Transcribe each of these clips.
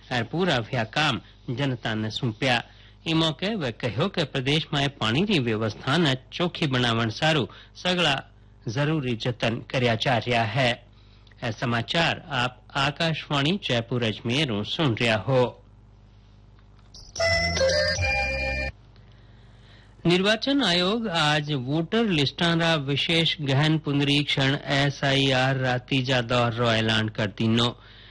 और पूरा व्या काम जनता ने सौंप्या। ई मौके वे कहो कि प्रदेश में पानी की व्यवस्था ने चोखी बनावण सारू सगला जरूरी जतन कर्या जा रहा है। समाचार आप आकाशवाणी जयपुर अजमेर सुन रहा हो। निर्वाचन आयोग आज वोटर लिस्टां रा विशेष गहन पुनरीक्षण SIR रा तीजा दौर रो ऐलान कर दीनो।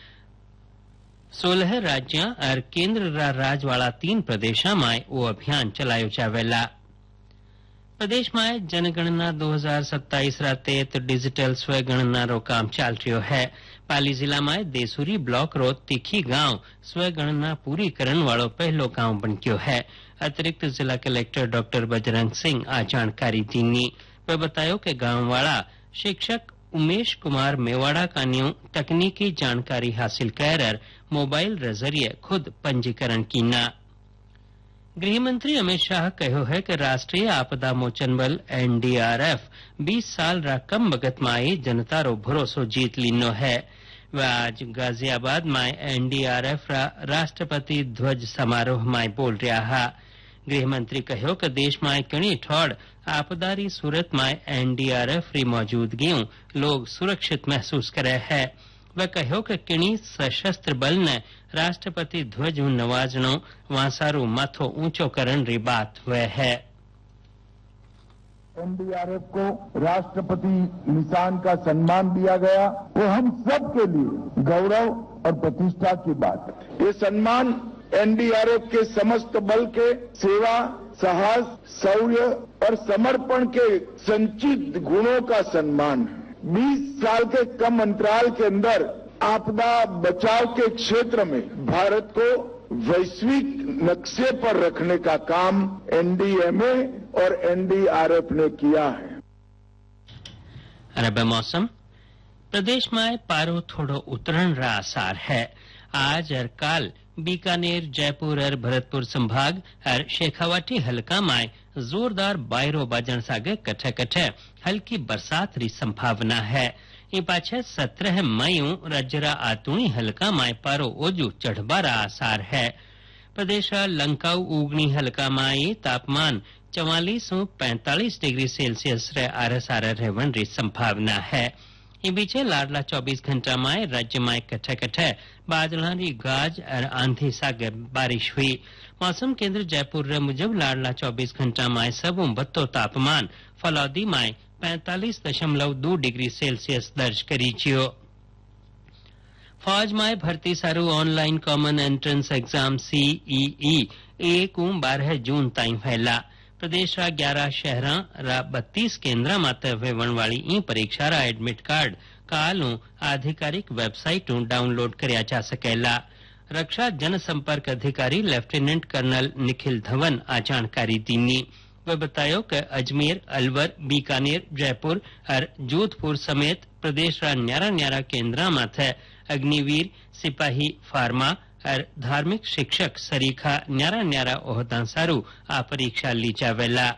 16 राज्यां और केंद्र रा राज वाला 3 प्रदेशा में वो अभियान चलायो जावेला। प्रदेश में जनगणना 2027 रा तहत डिजिटल स्वगणना रो काम चल रह्यो है। पाली जिला में देसुरी ब्लॉक रो तिखी गांव स्वगणना पूरी करन वालो पहलो गांव बन गयो है। अतिरिक्त जिला कलेक्टर डॉक्टर बजरंग सिंह आ जानकारी दीनी। वे बतायो कि गांव वाला शिक्षक उमेश कुमार मेवाड़ा कान्यू तकनीकी जानकारी हासिल कर मोबाइल रे जरिए खुद पंजीकरण कीना। गृह मंत्री अमित शाह कहो है कि राष्ट्रीय आपदा मोचन बल NDRF 20 साल रा कम वक्त में आई जनता रो भरोसो जीत लीनो है। वह आज गाजियाबाद में NDRF रा राष्ट्रपति ध्वज समारोह में बोल रहा है। गृह मंत्री कहो कि देश में कणी ठोड़ आपदारी सूरत में NDRF री मौजूदगी लोग सुरक्षित महसूस करे है। वह कहो कि किणी सशस्त्र बल ने राष्ट्रपति ध्वज नवाजनो वासारू माथो ऊंचो करन री बात हुए है। NDRF को राष्ट्रपति निशान का सम्मान दिया गया, वो हम सब के लिए गौरव और प्रतिष्ठा की बात है। ये सम्मान NDRF के समस्त बल के सेवा, साहस, शौर्य और समर्पण के संचित गुणों का सम्मान है। 20 साल के कम अंतराल के अंदर आपदा बचाव के क्षेत्र में भारत को वैश्विक नक्शे पर रखने का काम NDMA और NDRF ने किया है। अरब मौसम प्रदेश में पारो थोड़ो उतरण रा आसार है। आज और काल बीकानेर, जयपुर और भरतपुर संभाग और शेखावाटी हल्का में जोरदार बायरो बाजन सागे कठे कठे हल्की बरसात री संभावना है। ये पाछे 17 मई राज्यरा आतुणी हल्का में पारो ओजू चढ़बारा आसार है। प्रदेश लंकाऊ उगनी हल्का में तापमान 44 से 45 डिग्री सेल्सियस रे आरसार रहवन री संभावना है। ये बीचे लाडला 24 घंटा में राज्य में कठे कठे बादलानी गाज और आंधी सागे बारिश हुई। मौसम केंद्र जयपुर रे मुजब लाडला 24 घंटा में सबू बत्तो तापमान फलौदी में 45.2 डिग्री सेल्सियस दर्ज करी छियो। फौज में भर्ती सारू online common entrance exam CEE 1-12 जून ताई फैला। प्रदेश रा 11 शहरा रा 32 केंद्र माते वेवण वाली ई परीक्षा रा एडमिट कार्ड कालू आधिकारिक वेबसाइट डाउनलोड करया जा सकेला। रक्षा जनसंपर्क अधिकारी लेफ्टिनेंट कर्नल निखिल धवन आ जानकारी दीनी। वे बतायो कि अजमेर, अलवर, बीकानेर, जयपुर और जोधपुर समेत प्रदेश रा न्यारा न्यारा केंद्र माथे अग्निवीर, सिपाही, फार्मा और धार्मिक शिक्षक सरीखा न्यारा न्यारा ओहदा सारू आ परीक्षा ली जावेला।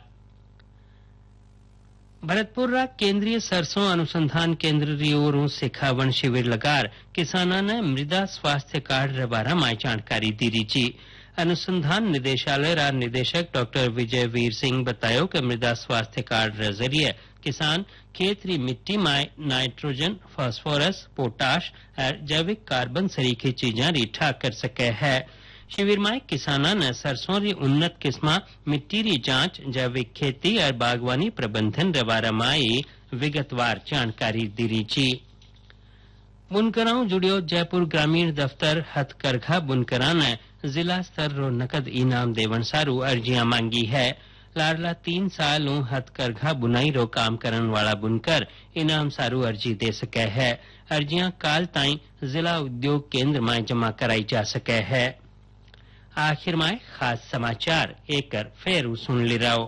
भरतपुर रा केंद्रीय सरसों अनुसंधान केंद्र री ओर सिखावण शिविर लगार किसाना ने मृदा स्वास्थ्य कार्ड रे बारे में जानकारी दी रही छी। अनुसंधान निदेशालय रा निदेशक डॉक्टर विजय वीर सिंह बतायो कि मृदा स्वास्थ्य कार्ड रे जरिए किसान खेत री मिट्टी में नाइट्रोजन, फास्फोरस, पोटाश और जैविक कार्बन सरीखे चीजा री ठाक कर सके है। शिविर में किसाना ने सरसों री उन्नत किस्मा, मिट्टी री जांच, जैविक खेती और बागवानी प्रबंधन रे बारे में विगतवार जानकारी दी रही छी। बुनकराओं जुड़ियो जयपुर ग्रामीण दफ्तर हथकरघा बुनकरा ने जिला स्तर रो नकद इनाम देवन सारू अर्जियां मांगी है। लाडला 3 साल हथकरघा बुनाई रो काम करन वाला बुनकर इनाम सारू अर्जी दे सके है। अर्जियां काल ताई जिला उद्योग केंद्र में जमा कराई जा सके है। आखिर में खास समाचार एक फेर सुन ली रहो।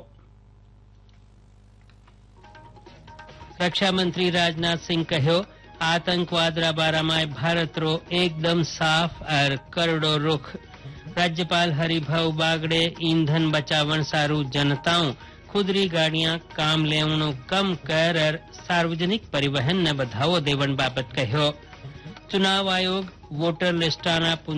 रक्षा मंत्री राजनाथ सिंह कहो आतंकवाद रा बारा में भारत रो एकदम साफ और करड़ो रुख। राज्यपाल हरिभाऊ बागड़े ईंधन बचावन सारू जनताओं खुदरी गाड़ियां काम लेवनो कम कर और सार्वजनिक परिवहन ने बढ़ावो देवन बाबत कहो। चुनाव आयोग वोटर लिस्टाना